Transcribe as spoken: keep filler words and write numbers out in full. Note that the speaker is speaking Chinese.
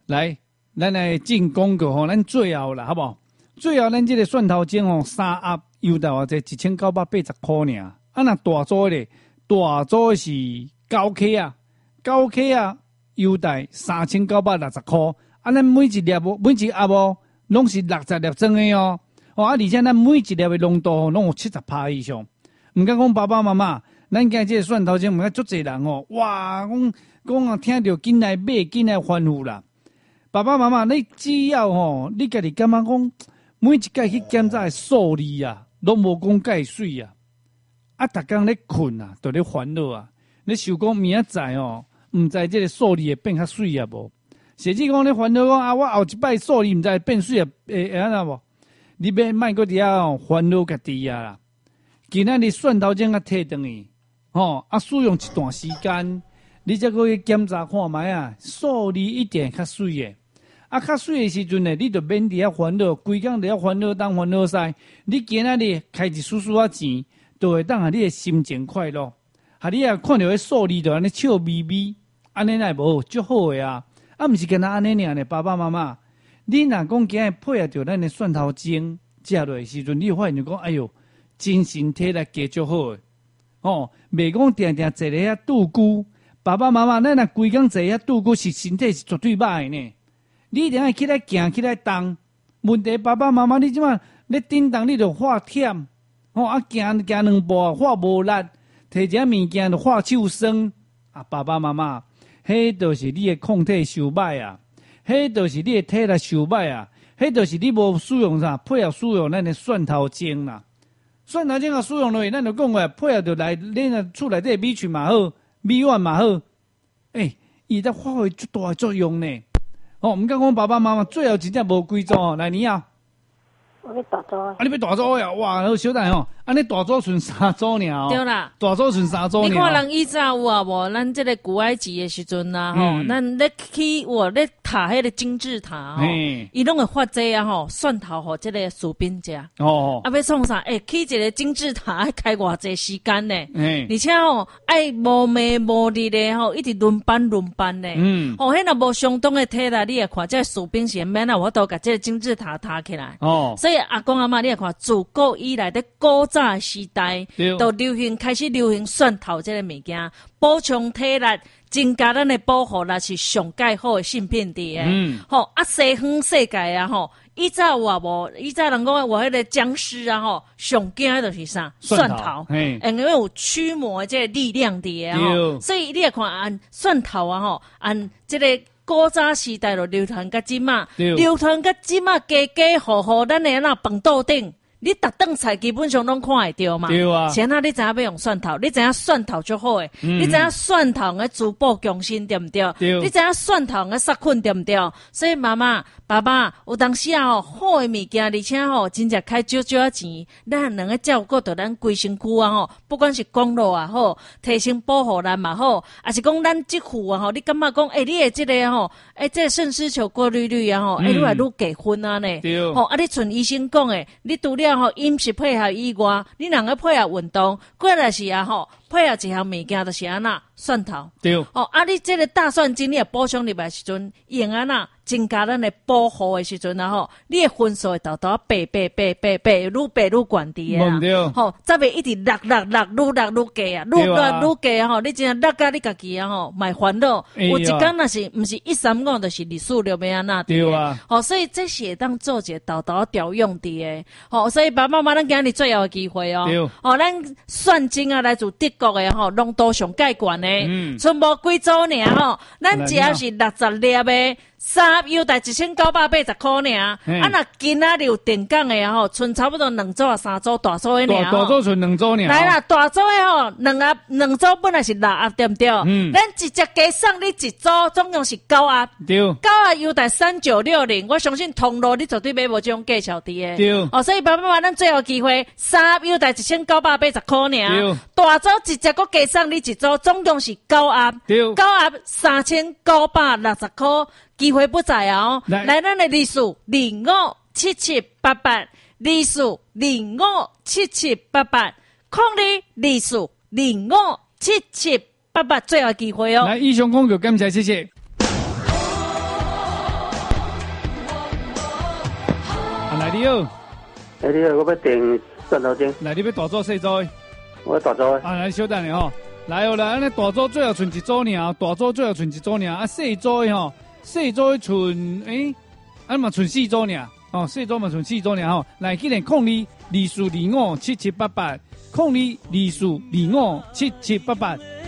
来，咱来进广告吼，咱最后啦，好不好？最后咱这个蒜头精吼，三盒油到啊，这一千九百八十块尔。啊，那大组咧，大组是九克啊，九克啊，油袋三千九百六十块。啊，咱每一粒每一盒哦，拢是六十粒装的哦。哦，啊，而且咱每一粒的浓度拢有七十趴以上。唔敢讲爸爸妈妈，咱今这个蒜头精，唔敢足侪人哦。哇，讲讲啊，听到紧来买，紧来欢呼啦。爸爸妈妈，你只要吼，你家己感觉讲，每一届去检查数字啊，拢无讲介水啊。啊，逐工咧困啊，都咧烦恼啊。你想讲明仔载哦，毋知这个数字会变较水啊无？甚至讲咧烦恼讲啊，我后一摆数字毋知变水啊，会会安怎无？你别莫搁伫遐哦，烦恼家己啊啦。今仔日蒜头精啊摕转去，吼啊使用一段时间，你才可以检查看觅啊，数字一定较水诶。啊，较水诶时阵呢，你就免伫遐烦恼，规工伫遐烦恼东烦恼西。你今仔日开一丝丝啊钱，就会当下你诶心情快乐。哈，你啊看到迄数字就安尼笑眯眯，安尼乃无足好诶啊！啊，毋是干那安尼尔呢，爸爸妈妈，你若讲今日配合着咱诶蒜头精食落诶时阵，你发现就讲，哎哟，精神体力加足好诶。哦，袂讲定定坐咧遐拄久，爸爸妈妈，咱若规工坐遐拄久，是身体是绝对歹诶呢。你一定要起来行，起来动。问题爸爸妈妈，你即马咧叮当，你就化忝，哦啊行行两步化无力，摕一下物件就化手酸。啊，爸爸妈妈，迄就是你诶抗体受歹啊，迄就是你诶体力受歹啊，迄就是你无使用啥配合使用咱诶蒜头精啦。蒜头精啊使用落去，咱就讲话配合着来恁啊厝内底米曲嘛好，米丸嘛好，诶，伊在发挥足大诶作用呢。哦，毋敢讲爸爸妈妈最后真正无几组哦，来你啊！ 我要大组啊！ 啊，你要大组呀？哇，好小等吼，安尼大组剩三组尔哦。 对啦， 大组剩三组尔。 你看人以前有啊无？咱这个古埃及的时阵啊，吼、嗯，咱咧去我咧塔迄个金字塔吼，伊拢会发这啊吼，蒜头吼，这个士兵食。哦。啊，要创啥？诶、欸，去一个金字塔爱开偌济时间呢？嗯。而且吼，爱无暝无日的吼，一直轮班轮班呢。嗯。哦，迄若无相当的体力，你会看这士兵是免啊，我都甲这个金字塔塔起来。哦。所以阿公阿嬷，你会看自古以来的古早时代，都流行开始流行蒜头这个物件，补充体力，增加咱的保护力是上介好的性品伫诶。嗯，吼啊西方世界啊吼，以前有啊无，以前人讲我迄个僵尸啊吼，上惊的就是啥蒜头，因为有驱魔这个力量伫诶吼，所以你会看按蒜头啊吼，按这个。古早时代就流传到即马，流传到即马，家家户户咱的那饭桌顶，你逐顿菜基本上拢看会到嘛。对啊。现在你知影要用蒜头，你知影蒜头就好诶，嗯、你知影蒜头嘅滋补强身对毋对？对。你知影蒜头嘅杀菌对毋对？所以妈妈、爸爸有当时啊吼，好诶物件，而且吼真正开少少钱，咱能够照顾到咱规身躯啊吼，不管是公路啊好，提升保护力嘛好，还是讲咱即副啊吼，你感觉讲诶、欸，你诶即个吼，诶、欸，即、這个肾丝球过滤率啊吼，诶、嗯，愈来愈加分啊呢。对。吼，啊，你像医生讲诶，你除了吼饮食配合以外，你能够配合运动，过来是啊吼，配合一项物件就是安那蒜头。对。哦，啊，你即个大蒜精你也补充入来时阵，用安那增加咱的保护的时阵啊吼，你的分数会豆豆爬爬爬爬爬，愈爬愈悬伫啊。对。吼，则袂一直落落落愈落愈低啊，愈落愈低啊吼，你真正落甲你家己啊吼，卖烦恼。有一天若是毋是一三五，就是二四六要安那。对啊。吼，所以这是当做一个豆豆调用伫诶。吼，所以爸爸妈妈咱今日最后的机会哦。对。吼，咱蒜精啊来自德国的吼，浓度上介悬诶。嗯。剩无几组尔吼，咱只要是六十粒诶。三优待一千九百八十块尔，啊那今仔日有定岗的吼，剩差不多两组啊三组大组的尔， 大组剩两组尔。 来啦，大组的吼，两盒两组本来是六盒对不对？嗯，咱直接加送你一组，总共是九盒。对，九盒优待三九六零，我相信通路你绝对买无这种价钱的。对，哦，所以爸爸妈妈，咱最后机会，三盒优待一千九百八十块尔，大组直接搁加送你一组，总共是九盒。对，九盒三千九百六十块。机会不在啊、哦！来，来咱的历史零五七七八八，历史零五七七八八，抗力历史零五七七八八，最后机会哦！ 来，以上广告感谢，谢谢。 来你好， 哎你好，我要订蒜头精。 来你要大组细组？ 我要大组的。 啊，来稍等下吼，来哦来，安尼大组最后剩一组尔，大组最后剩一组尔，啊细组的吼，细组的剩诶，啊嘛剩四组尔，哦细组嘛剩四组尔吼，来记得控你二四二五七七八八，控你二四二五七七八八。